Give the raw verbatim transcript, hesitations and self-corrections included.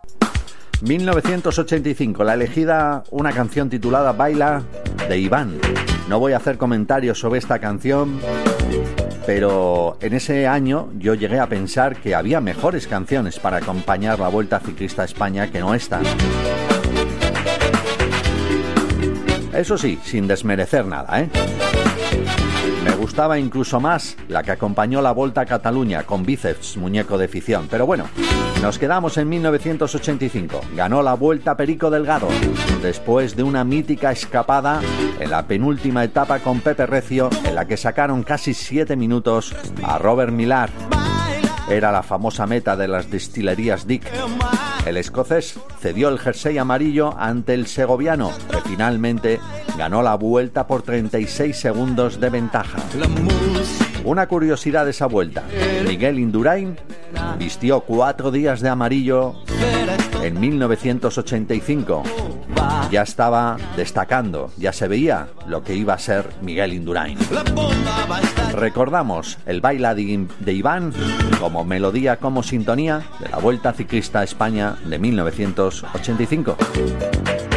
mil novecientos ochenta y cinco, la elegida una canción titulada Baila de Iván. No voy a hacer comentarios sobre esta canción, pero en ese año yo llegué a pensar que había mejores canciones para acompañar la Vuelta Ciclista a España que no esta. Eso sí, sin desmerecer nada, ¿eh? Me gustaba incluso más la que acompañó la Volta a Cataluña con Bíceps, muñeco de ficción. Pero bueno, nos quedamos en mil novecientos ochenta y cinco. Ganó la Vuelta Perico Delgado, después de una mítica escapada en la penúltima etapa con Pepe Recio, en la que sacaron casi siete minutos a Robert Millar. Era la famosa meta de las destilerías Dick. El escocés cedió el jersey amarillo ante el segoviano, que finalmente ganó la vuelta por treinta y seis segundos de ventaja. Una curiosidad de esa vuelta: Miguel Indurain vistió cuatro días de amarillo en mil novecientos ochenta y cinco. Ya estaba destacando, ya se veía lo que iba a ser Miguel Indurain. Recordamos el Baila de Iván como melodía, como sintonía de la Vuelta Ciclista a España de mil novecientos ochenta y cinco.